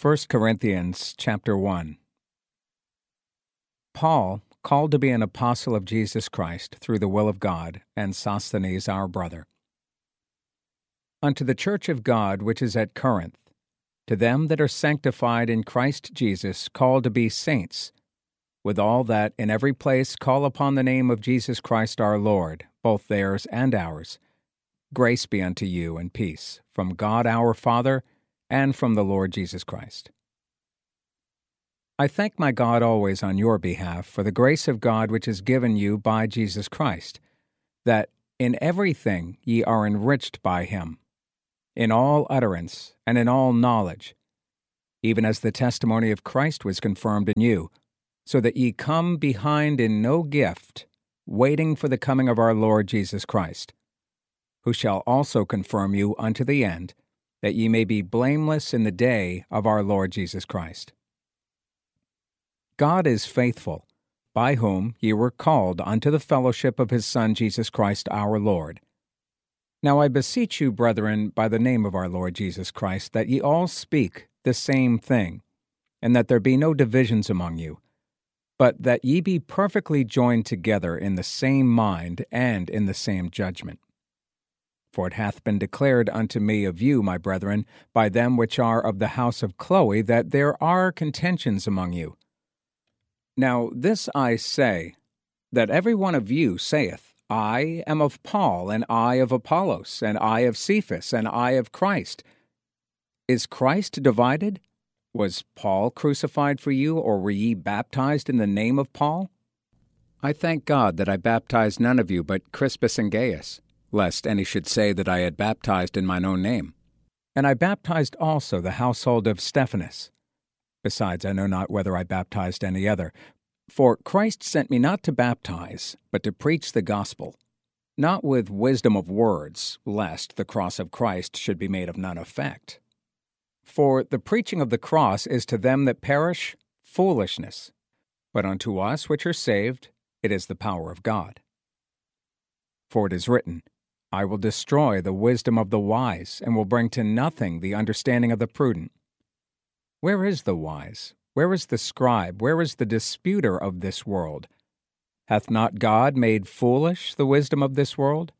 1 Corinthians chapter 1. Paul, called to be an apostle of Jesus Christ through the will of God, and Sosthenes our brother. Unto the church of God which is at Corinth, to them that are sanctified in Christ Jesus, called to be saints, with all that in every place call upon the name of Jesus Christ our Lord, both theirs and ours, grace be unto you and peace, from God our Father, and from the Lord Jesus Christ. I thank my God always on your behalf for the grace of God which is given you by Jesus Christ, that in everything ye are enriched by him, in all utterance and in all knowledge, even as the testimony of Christ was confirmed in you, so that ye come behind in no gift, waiting for the coming of our Lord Jesus Christ, who shall also confirm you unto the end, that ye may be blameless in the day of our Lord Jesus Christ. God is faithful, by whom ye were called unto the fellowship of his Son Jesus Christ our Lord. Now I beseech you, brethren, by the name of our Lord Jesus Christ, that ye all speak the same thing, and that there be no divisions among you, but that ye be perfectly joined together in the same mind and in the same judgment. For it hath been declared unto me of you, my brethren, by them which are of the house of Chloe, that there are contentions among you. Now this I say, that every one of you saith, I am of Paul, and I of Apollos, and I of Cephas, and I of Christ. Is Christ divided? Was Paul crucified for you, or were ye baptized in the name of Paul? I thank God that I baptized none of you but Crispus and Gaius, lest any should say that I had baptized in mine own name. And I baptized also the household of Stephanas. Besides, I know not whether I baptized any other. For Christ sent me not to baptize, but to preach the gospel, not with wisdom of words, lest the cross of Christ should be made of none effect. For the preaching of the cross is to them that perish foolishness, but unto us which are saved it is the power of God. For it is written, I will destroy the wisdom of the wise, and will bring to nothing the understanding of the prudent. Where is the wise? Where is the scribe? Where is the disputer of this world? Hath not God made foolish the wisdom of this world?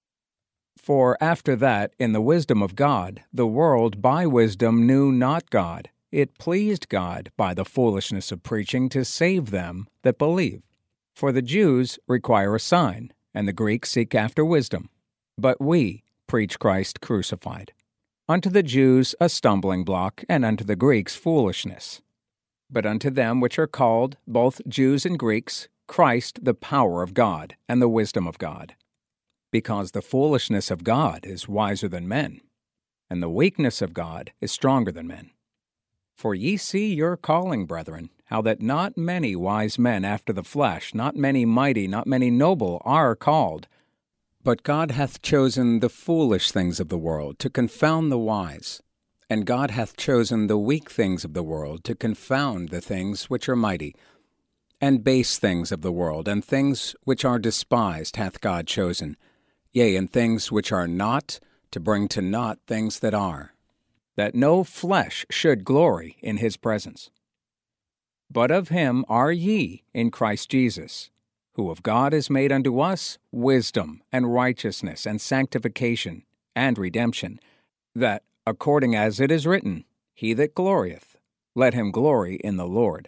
For after that, in the wisdom of God, the world by wisdom knew not God. It pleased God by the foolishness of preaching to save them that believe. For the Jews require a sign, and the Greeks seek after wisdom. But we preach Christ crucified. Unto the Jews a stumbling block, and unto the Greeks foolishness. But unto them which are called, both Jews and Greeks, Christ the power of God, and the wisdom of God. Because the foolishness of God is wiser than men, and the weakness of God is stronger than men. For ye see your calling, brethren, how that not many wise men after the flesh, not many mighty, not many noble, are called. But God hath chosen the foolish things of the world to confound the wise, and God hath chosen the weak things of the world to confound the things which are mighty. And base things of the world, and things which are despised hath God chosen, yea, and things which are not, to bring to naught things that are, that no flesh should glory in his presence. But of him are ye in Christ Jesus, who of God is made unto us wisdom, and righteousness, and sanctification, and redemption, that, according as it is written, He that glorieth, let him glory in the Lord.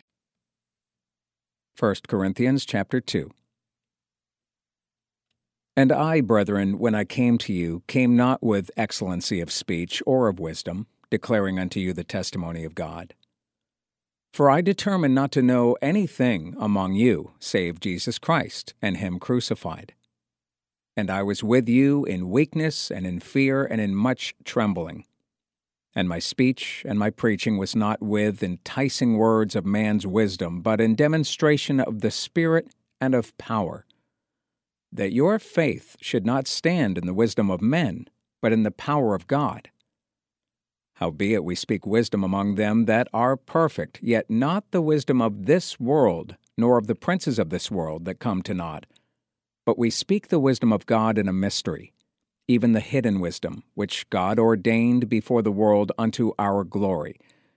1 Corinthians chapter 2. And I, brethren, when I came to you, came not with excellency of speech or of wisdom, declaring unto you the testimony of God. For I determined not to know anything among you, save Jesus Christ, and him crucified. And I was with you in weakness, and in fear, and in much trembling. And my speech and my preaching was not with enticing words of man's wisdom, but in demonstration of the Spirit and of power, that your faith should not stand in the wisdom of men, but in the power of God. Howbeit we speak wisdom among them that are perfect, yet not the wisdom of this world, nor of the princes of this world that come to naught. But we speak the wisdom of God in a mystery, even the hidden wisdom, which God ordained before the world unto our glory,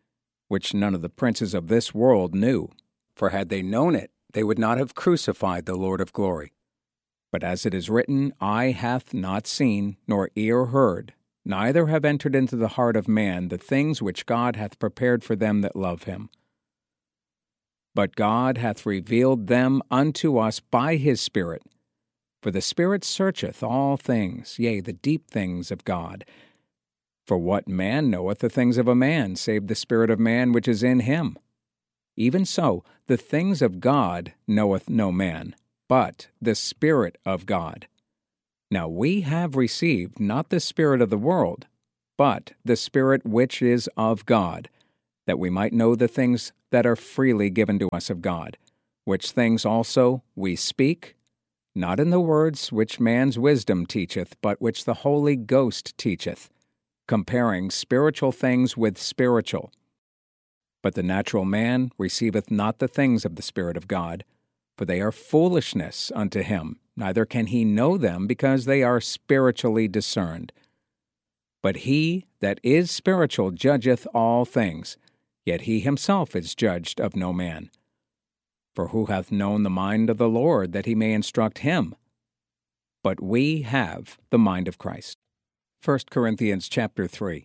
which none of the princes of this world knew. For had they known it, they would not have crucified the Lord of glory. But as it is written, Eye hath not seen, nor ear heard, neither have entered into the heart of man the things which God hath prepared for them that love him. But God hath revealed them unto us by his Spirit. For the Spirit searcheth all things, yea, the deep things of God. For what man knoweth the things of a man, save the spirit of man which is in him? Even so, the things of God knoweth no man, but the Spirit of God. Now we have received not the spirit of the world, but the Spirit which is of God, that we might know the things that are freely given to us of God, which things also we speak, not in the words which man's wisdom teacheth, but which the Holy Ghost teacheth, comparing spiritual things with spiritual. But the natural man receiveth not the things of the Spirit of God, for they are foolishness unto him, neither can he know them, because they are spiritually discerned. But he that is spiritual judgeth all things, yet he himself is judged of no man. For who hath known the mind of the Lord, that he may instruct him? But we have the mind of Christ. 1 Corinthians chapter 3.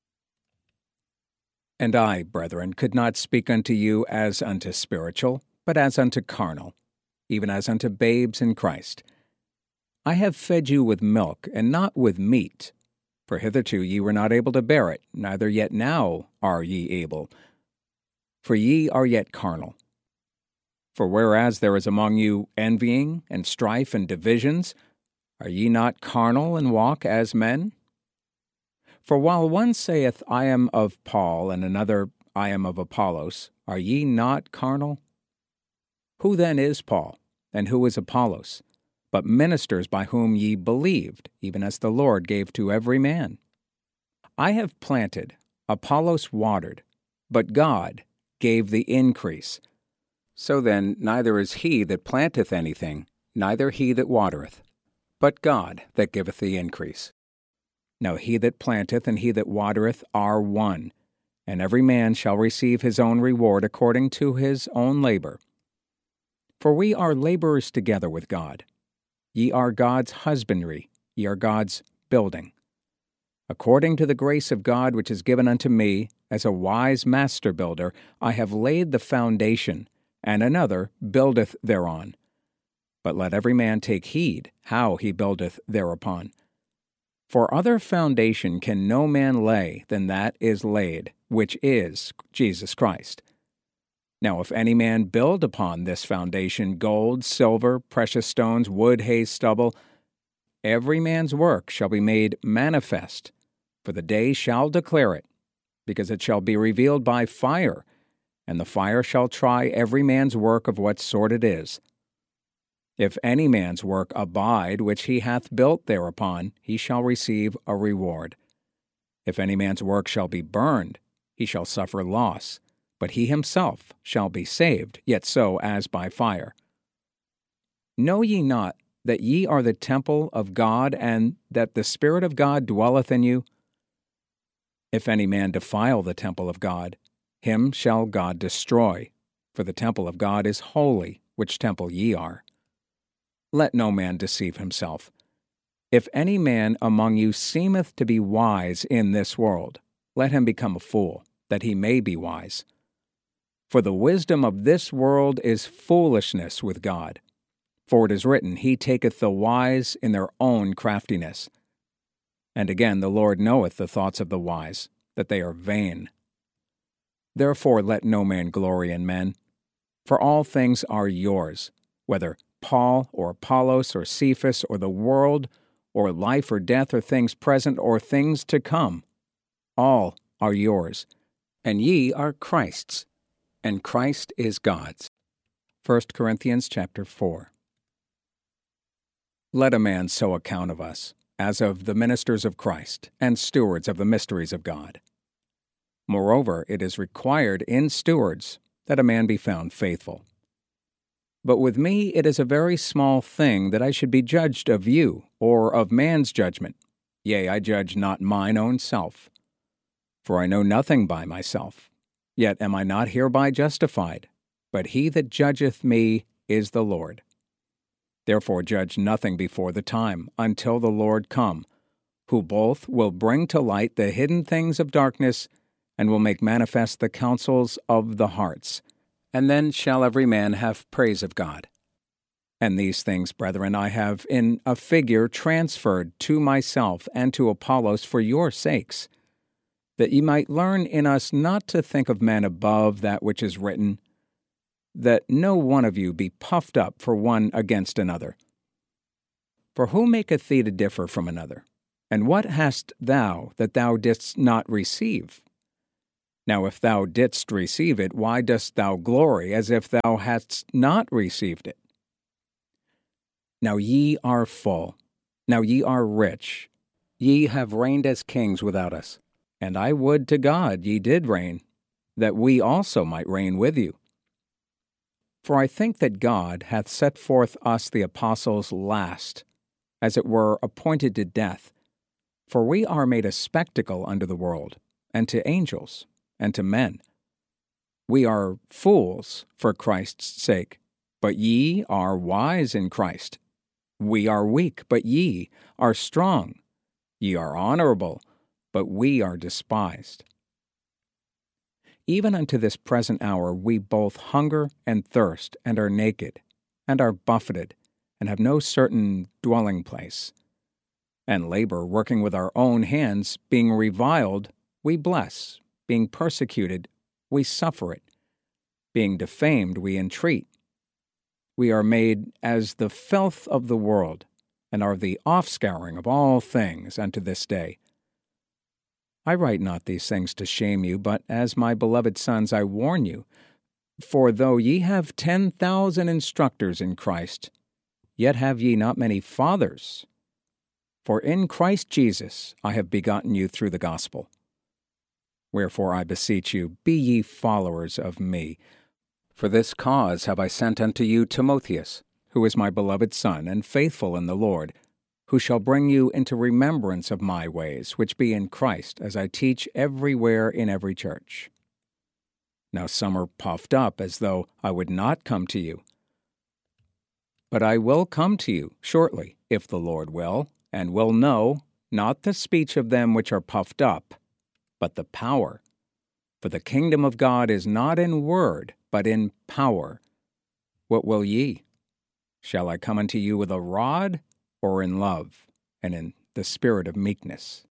And I, brethren, could not speak unto you as unto spiritual, but as unto carnal, even as unto babes in Christ. I have fed you with milk, and not with meat, for hitherto ye were not able to bear it, neither yet now are ye able, for ye are yet carnal. For whereas there is among you envying, and strife, and divisions, are ye not carnal, and walk as men? For while one saith, I am of Paul, and another, I am of Apollos, are ye not carnal? Who then is Paul, and who is Apollos, but ministers by whom ye believed, even as the Lord gave to every man? I have planted, Apollos watered, but God gave the increase. So then neither is he that planteth anything, neither he that watereth, but God that giveth the increase. Now he that planteth and he that watereth are one, and every man shall receive his own reward according to his own labor. For we are laborers together with God. Ye are God's husbandry, ye are God's building. According to the grace of God which is given unto me, as a wise master builder, I have laid the foundation, and another buildeth thereon. But let every man take heed how he buildeth thereupon. For other foundation can no man lay than that is laid, which is Jesus Christ. Now if any man build upon this foundation gold, silver, precious stones, wood, hay, stubble, every man's work shall be made manifest, for the day shall declare it, because it shall be revealed by fire, and the fire shall try every man's work of what sort it is. If any man's work abide which he hath built thereupon, he shall receive a reward. If any man's work shall be burned, he shall suffer loss, but he himself shall be saved, yet so as by fire. Know ye not that ye are the temple of God, and that the Spirit of God dwelleth in you? If any man defile the temple of God, him shall God destroy, for the temple of God is holy, which temple ye are. Let no man deceive himself. If any man among you seemeth to be wise in this world, let him become a fool, that he may be wise. For the wisdom of this world is foolishness with God. For it is written, He taketh the wise in their own craftiness. And again, the Lord knoweth the thoughts of the wise, that they are vain. Therefore let no man glory in men, for all things are yours, whether Paul or Apollos or Cephas or the world or life or death or things present or things to come. All are yours, and ye are Christ's, and Christ is God's. 1 Corinthians chapter 4. Let a man so account of us, as of the ministers of Christ, and stewards of the mysteries of God. Moreover, it is required in stewards that a man be found faithful. But with me it is a very small thing that I should be judged of you, or of man's judgment. Yea, I judge not mine own self. For I know nothing by myself. Yet am I not hereby justified, but he that judgeth me is the Lord. Therefore judge nothing before the time, until the Lord come, who both will bring to light the hidden things of darkness, and will make manifest the counsels of the hearts. And then shall every man have praise of God. And these things, brethren, I have in a figure transferred to myself and to Apollos for your sakes, that ye might learn in us not to think of men above that which is written, that no one of you be puffed up for one against another. For who maketh thee to differ from another? And what hast thou that thou didst not receive? Now if thou didst receive it, why dost thou glory as if thou hadst not received it? Now ye are full, now ye are rich, ye have reigned as kings without us. And I would to God ye did reign, that we also might reign with you. For I think that God hath set forth us the apostles last, as it were appointed to death. For we are made a spectacle unto the world, and to angels, and to men. We are fools for Christ's sake, but ye are wise in Christ. We are weak, but ye are strong. Ye are honorable, but we are despised. Even unto this present hour we both hunger and thirst, and are naked, and are buffeted, and have no certain dwelling place. And labor, working with our own hands, being reviled, we bless, being persecuted, we suffer it, being defamed, we entreat. We are made as the filth of the world, and are the offscouring of all things unto this day. I write not these things to shame you, but as my beloved sons I warn you. For though ye have 10,000 instructors in Christ, yet have ye not many fathers. For in Christ Jesus I have begotten you through the gospel. Wherefore I beseech you, be ye followers of me. For this cause have I sent unto you Timotheus, who is my beloved son, and faithful in the Lord, who shall bring you into remembrance of my ways, which be in Christ, as I teach everywhere in every church. Now some are puffed up, as though I would not come to you. But I will come to you shortly, if the Lord will, and will know, not the speech of them which are puffed up, but the power. For the kingdom of God is not in word, but in power. What will ye? Shall I come unto you with a rod, or in love, and in the spirit of meekness?